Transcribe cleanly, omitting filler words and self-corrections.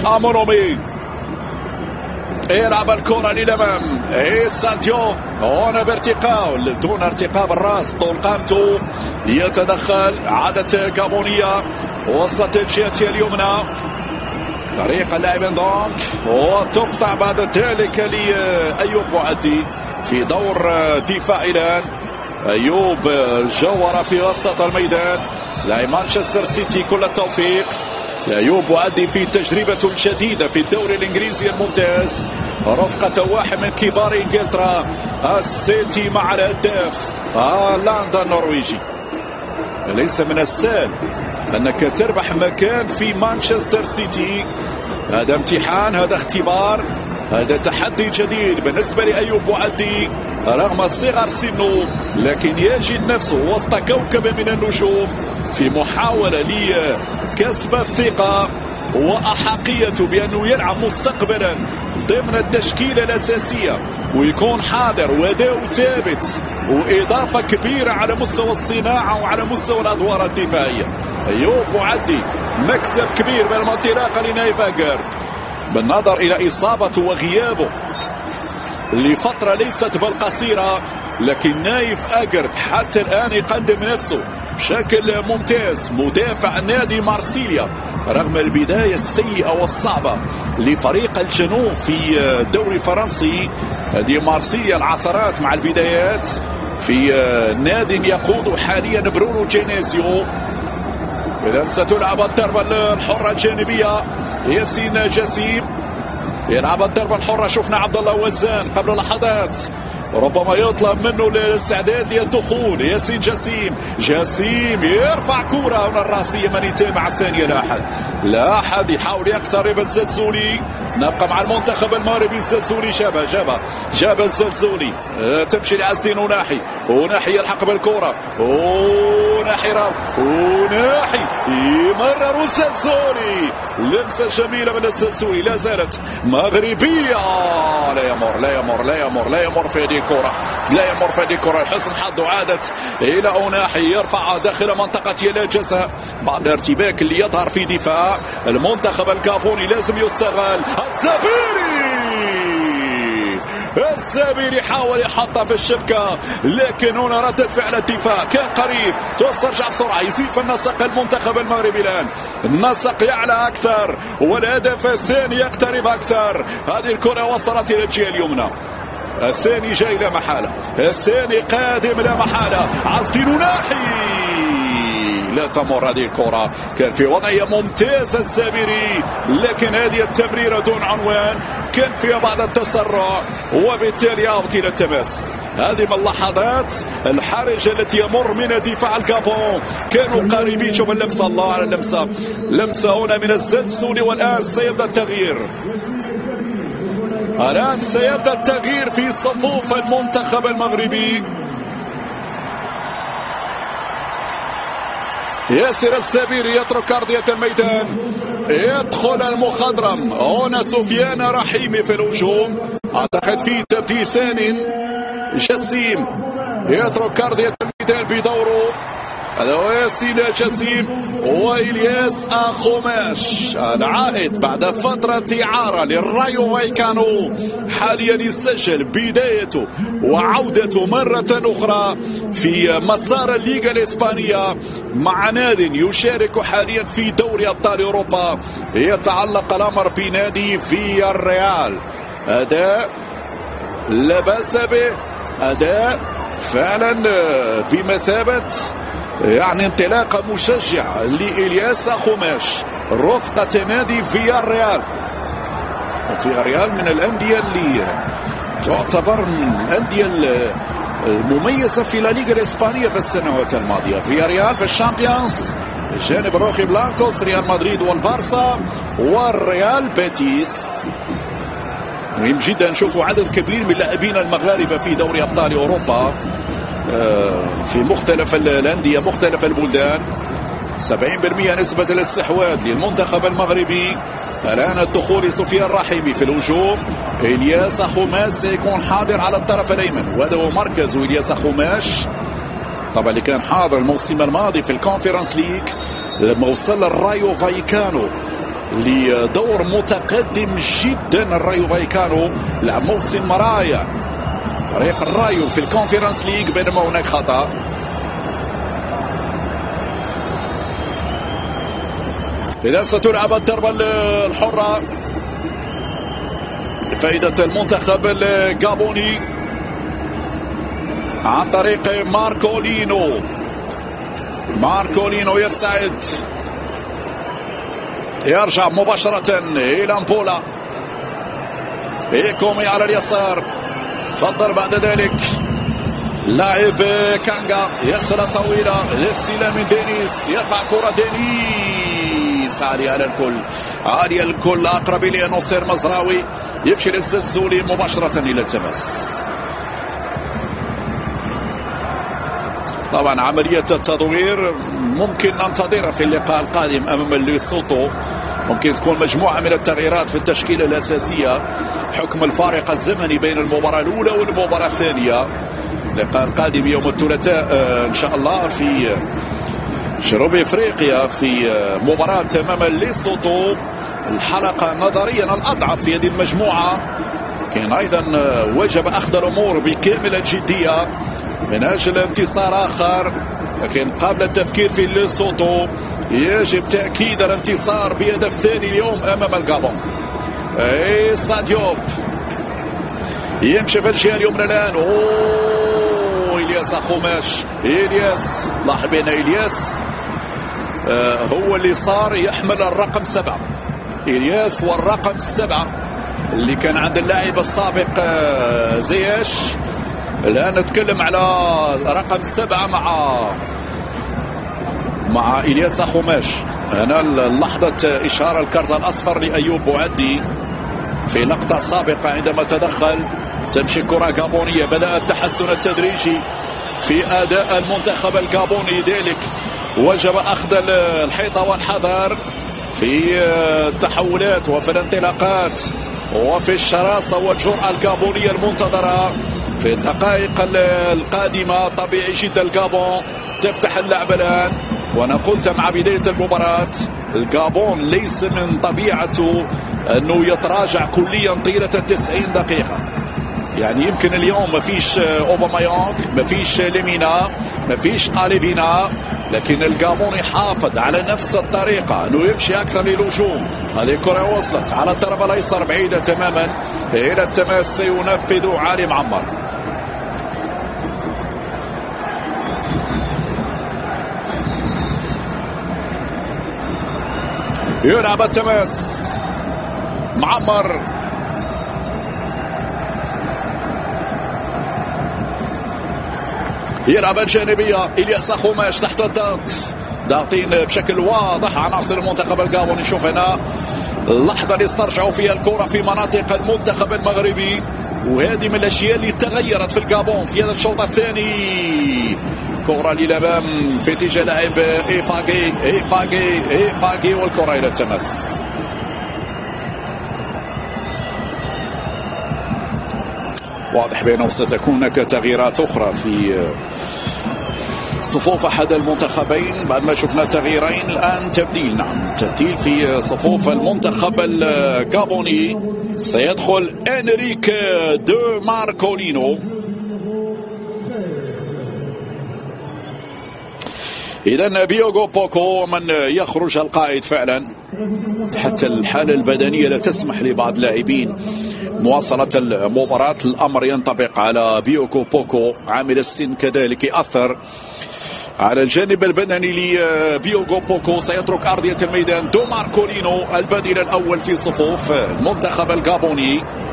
امونومي يلعب الكرة للأمام. ساديو هنا بارتقاء دون ارتقاء بالراس طول قامته، يتدخل عادة غابونية، وصلت الجهة اليمنى طريق اللاعب دونك، وتقطع بعد ذلك لأيوب بوعدي في دور دفاع الآن. أيوب جور في وسط الميدان لاعب مانشستر سيتي، كل التوفيق. أيوب بوعدي في تجربة جديدة في الدوري الإنجليزي الممتاز رفقة واحد من كبار إنجلترا السيتي مع الهداف هالاند النرويجي. ليس من السهل أنك تربح مكان في مانشستر سيتي، هذا امتحان، هذا اختبار، هذا تحدي جديد بالنسبة لأيوب بوعدي رغم صغر سنه، لكن يجد نفسه وسط كوكب من النجوم في محاولة لكسب الثقة وأحقيته بأنه يلعب مستقبلا ضمن التشكيلة الأساسية ويكون حاضر وأداء ثابت وإضافة كبيرة على مستوى الصناعة وعلى مستوى الأدوار الدفاعية. أيوب بوعدي مكسب كبير بين الانطلاقة لنايف أجارد بالنظر إلى إصابته وغيابه لفترة ليست بالقصيرة، لكن نايف أجارد حتى الآن يقدم نفسه بشكل ممتاز. مدافع نادي مارسيليا رغم البداية السيئة والصعبة لفريق الجنوب في الدوري الفرنسي، هذه مارسيليا العثرات مع البدايات في نادي يقود حاليا برونو جينيزيو. إذا ستلعب الضربة الحرة الجانبية، ياسين جسيم يلعب الضربة الحرة. شفنا عبد الله وزان قبل لحظات ربما يطلب منه الاستعداد للدخول. ياسين جسيم يرفع كرة من الراسية، من يتابع الثانية لا أحد يحاول يقترب. الزلزولي نبقى مع المنتخب المغربي. الزلزولي جاب الزلزولي، تمشي لعزدين وناحي يلحق بالكرة، وناحي يمرر الزلزولي. لمسة جميلة من الزلزولي، لا زالت مغربية. لا يمر في هذه الكرة، الحسن حظه عادت إلى أوناحي يرفع داخل منطقة يلا جزاء بعد الارتباك اللي يظهر في دفاع المنتخب الكابوني. لازم يستغل. الزبيري حاول يحطها في الشبكة، لكن هنا ردة فعل الدفاع كان قريب. ترجع بسرعة، يزيد في النسق المنتخب المغربي الآن، النسق يعلى أكثر والهدف الثاني يقترب أكثر. هذه الكرة وصلت إلى الجهة اليمنى، الثاني جاي لا محالة، الثاني قادم لا محالة. عزدين لا تمر هذه الكرة، كان في وضعية ممتازة الزبيري، لكن هذه التمريرة دون عنوان كان فيها بعض التسرع وبالتالي أعطت إلى التماس. هذه من اللحظات الحرجة التي يمر منها دفاع الجابون، كانوا قريبين. شوف اللمسة، الله على لمسة هنا من الزلزولي. والآن سيبدأ التغيير في صفوف المنتخب المغربي. ياسر الزبيري يترك أرضية الميدان، يدخل المخضرم هنا سفيان رحيمي في الهجوم. أعتقد في تبديل ثاني. جسيم يترك أرضية الميدان بدوره، هذا هو ياسين جسيم وإلياس أخوماش العائد بعد فترة إعارة للرايو فايكانو، حاليا يسجل بدايته وعودته مرة أخرى في مسار الليغا الإسبانية مع نادي يشارك حاليا في دوري أبطال أوروبا. يتعلق الأمر بنادي في الريال. أداء لا بأس به، أداء فعلا بمثابة انطلاقة مشجع لإلياس أخوماش رفقة نادي فياريال. فياريال من الأندية اللي تعتبر من الأندية المميزة في الليغا الإسبانية في السنوات الماضية. فياريال في الشامبيونز جانب روخي بلانكوس، ريال مدريد والبارسا والريال بيتيس. مهم جدا نشوفوا عدد كبير من اللاعبين المغاربة في دوري أبطال أوروبا في مختلف الأندية مختلف البلدان. 70% نسبة الاستحواذ للمنتخب المغربي. الآن الدخول سفيان رحيمي في الهجوم. إلياس أخوماش سيكون حاضر على الطرف الأيمن، وهذا هو مركز إلياس أخوماش طبعا اللي كان حاضر الموسم الماضي في الكونفرنس ليج لما وصل الرايو فايكانو لدور متقدم جدا. الرايو فايكانو لعب موسم رائع فريق الرايو في الكونفرنس ليج، بينما هناك خطأ. إذا ستلعب الضربة الحرة لفائدة المنتخب الغابوني عن طريق ماركولينو يستعد، يرجع مباشرة إلى أمبولا، إيكومي على اليسار، فضل بعد ذلك لاعب كانغا، يرسل طويلة للسلام من دينيس، يرفع كرة دينيس عالية على الكل، أقرب إليه نصير مزراوي، يمشي للزلزولي مباشرة إلى التماس. طبعا عملية التدوير ممكن ننتظرها في اللقاء القادم أمام ليسوتو، ممكن تكون مجموعة من التغييرات في التشكيلة الأساسية حكم الفارق الزمني بين المباراة الأولى والمباراة الثانية. اللقاء القادم يوم الثلاثاء إن شاء الله في جنوب إفريقيا في مباراة أمام ليسوتو، الحلقة نظريا الأضعف في هذه المجموعة، لكن أيضا وجب أخذ الأمور بكامل الجدية من أجل انتصار آخر. لكن قبل التفكير في ليسوتو يجب تأكيد الانتصار بهدف ثاني اليوم أمام الغابون. ساديوب يمشي في الجهة اليمنى الآن، إلياس أخوماش، إلياس لاحظين إلياس هو اللي صار يحمل الرقم 7، إلياس والرقم 7 اللي كان عند اللاعب السابق زياش. الآن نتكلم على رقم 7 مع إلياس أخوماش. هنا لحظة إشارة الكارت الأصفر لأيوب بوعدي في لقطة سابقة عندما تدخل. تمشي كرة غابونية، بدأ التحسن التدريجي في أداء المنتخب الغابوني، ذلك وجب أخذ الحيطة والحذر في التحولات وفي الانطلاقات وفي الشراسة والجرأة الغابونية المنتظرة في الدقائق القادمة. طبيعي جدا الغابون تفتح اللعب الآن، وأنا قلت مع بداية المباراة الغابون ليس من طبيعته أنه يتراجع كليا طيلة 90 دقيقة. يعني يمكن اليوم ما فيش أوباميانغ، ما فيش ليمينا، ما فيش أليفينا، لكن الغابون يحافظ على نفس الطريقة أنه يمشي أكثر للهجوم. هذه الكرة وصلت على الطرف الأيسر بعيدة تماما إلى التماس، سينفذ علي معمر. يلعب التماس، معمر يلعب الجانبية، إلياس أخوماش تحت الضغط، ضاغطين بشكل واضح عناصر المنتخب الغابوني. نشوف هنا اللحظة اللي استرجعوا فيها الكرة في مناطق المنتخب المغربي، وهذه من الأشياء اللي تغيرت في الغابون في هذا الشوط الثاني. كرة للأمام في اتجاه لاعب إيفاغي والكرة إلى التماس. واضح بأنه ستكون هناك تغييرات أخرى في صفوف أحد المنتخبين بعد ما شفنا تغييرين. الآن تبديل، نعم تبديل في صفوف المنتخب الغابوني. سيدخل إنريك دو ماركولينو. إذن بيوغو بوكو من يخرج القائد فعلا، حتى الحالة البدنية لا تسمح لبعض اللاعبين مواصلة المباراة. الأمر ينطبق على بيوغو بوكو، عامل السن كذلك يأثر على الجانب البدني لبيوغو بوكو. سيترك أرضية الميدان دو ماركولينو البديل الأول في صفوف المنتخب الغابوني.